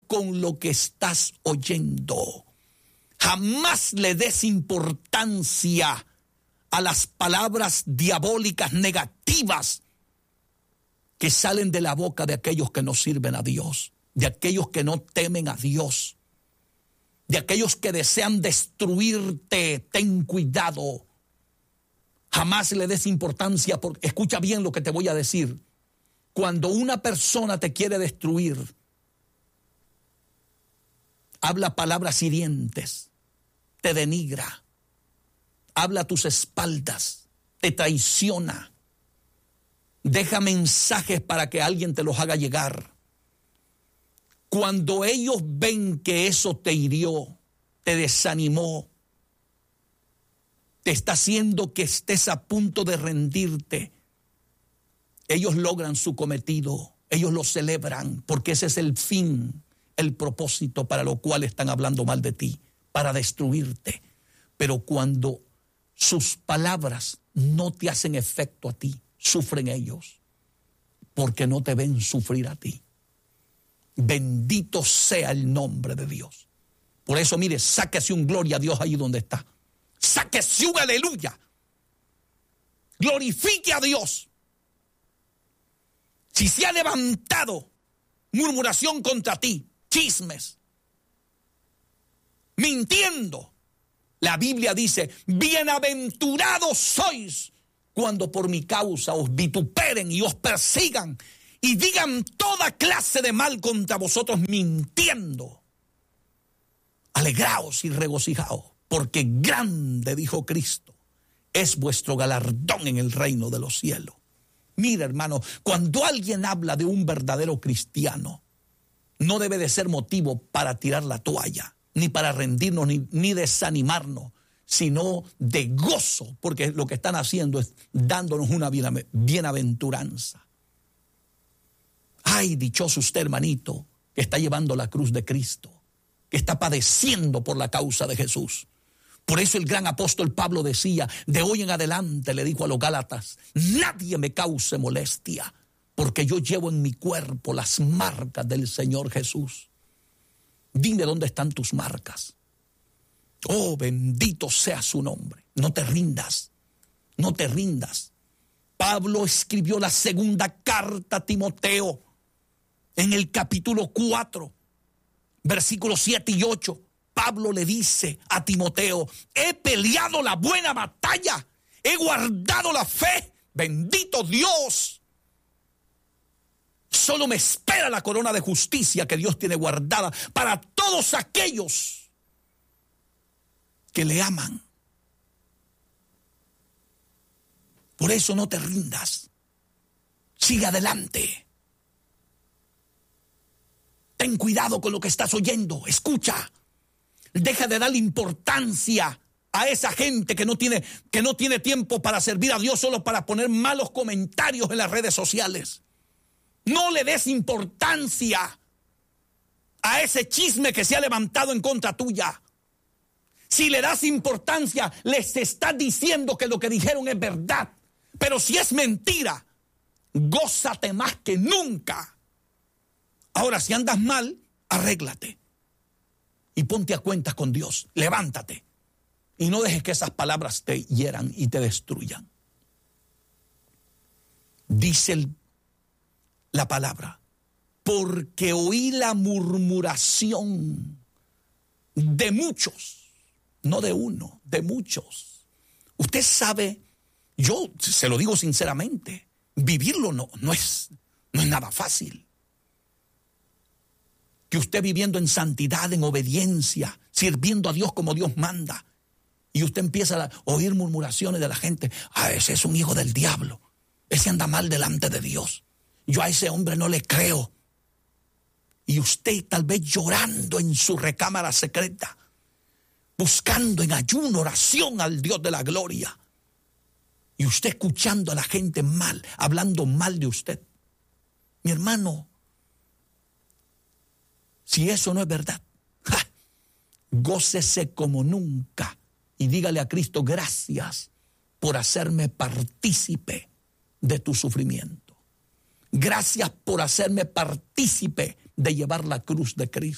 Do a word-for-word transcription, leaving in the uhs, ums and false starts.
con lo que estás oyendo. Jamás le des importancia a las palabras diabólicas negativas que salen de la boca de aquellos que no sirven a Dios, de aquellos que no temen a Dios, de aquellos que desean destruirte. Ten cuidado. Jamás le des importancia, porque escucha bien lo que te voy a decir. Cuando una persona te quiere destruir, habla palabras hirientes, te denigra, habla a tus espaldas, te traiciona, deja mensajes para que alguien te los haga llegar. Cuando ellos ven que eso te hirió, te desanimó, te está haciendo que estés a punto de rendirte, ellos logran su cometido, ellos lo celebran, porque ese es el fin, el propósito para lo cual están hablando mal de ti, para destruirte. Pero cuando sus palabras no te hacen efecto a ti, sufren ellos, porque no te ven sufrir a ti. Bendito sea el nombre de Dios. Por eso, mire, sáquese un gloria a Dios ahí donde está. Sáquese un aleluya. Glorifique a Dios. Si se ha levantado murmuración contra ti, chismes, mintiendo, la Biblia dice, bienaventurados sois cuando por mi causa os vituperen y os persigan y digan toda clase de mal contra vosotros mintiendo. Alegraos y regocijaos, porque grande, dijo Cristo, es vuestro galardón en el reino de los cielos. Mira, hermano, cuando alguien habla de un verdadero cristiano, no debe de ser motivo para tirar la toalla, ni para rendirnos, ni, ni desanimarnos, sino de gozo, porque lo que están haciendo es dándonos una bienaventuranza. Ay, dichoso usted, hermanito, que está llevando la cruz de Cristo, que está padeciendo por la causa de Jesús. Por eso el gran apóstol Pablo decía, de hoy en adelante, le dijo a los Gálatas, nadie me cause molestia, porque yo llevo en mi cuerpo las marcas del Señor Jesús. Dime dónde están tus marcas. Oh, bendito sea su nombre. No te rindas, no te rindas. Pablo escribió la segunda carta a Timoteo en el capítulo cuatro, versículos siete y ocho. Pablo le dice a Timoteo, he peleado la buena batalla, he guardado la fe, bendito Dios. Solo me espera la corona de justicia que Dios tiene guardada para todos aquellos que le aman. Por eso no te rindas, sigue adelante. Ten cuidado con lo que estás oyendo, escucha. Deja de darle importancia a esa gente que no tiene, que no tiene tiempo para servir a Dios, solo para poner malos comentarios en las redes sociales. No le des importancia a ese chisme que se ha levantado en contra tuya. Si le das importancia, les estás diciendo que lo que dijeron es verdad. Pero si es mentira, gózate más que nunca. Ahora, si andas mal, arréglate. Y ponte a cuentas con Dios, levántate y no dejes que esas palabras te hieran y te destruyan. Dice el, la palabra, porque oí la murmuración de muchos, no de uno, de muchos. Usted sabe, yo se lo digo sinceramente, vivirlo no, no es, no es nada fácil. Que usted viviendo en santidad, en obediencia, sirviendo a Dios como Dios manda, y usted empieza a oír murmuraciones de la gente, ah, ese es un hijo del diablo, ese anda mal delante de Dios, yo a ese hombre no le creo. Y usted tal vez llorando en su recámara secreta, buscando en ayuno, oración al Dios de la gloria, y usted escuchando a la gente mal, hablando mal de usted. Mi hermano, si eso no es verdad, ¡ja!, gócese como nunca y dígale a Cristo, gracias por hacerme partícipe de tu sufrimiento. Gracias por hacerme partícipe de llevar la cruz de Cristo.